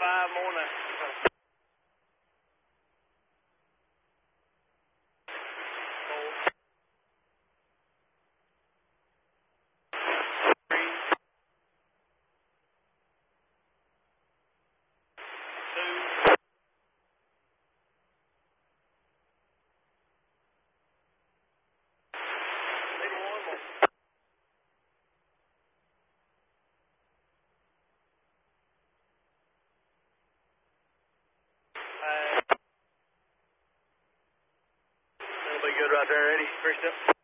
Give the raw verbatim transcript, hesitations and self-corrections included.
five more now. That'll be good right there, Eddie. Appreciate it.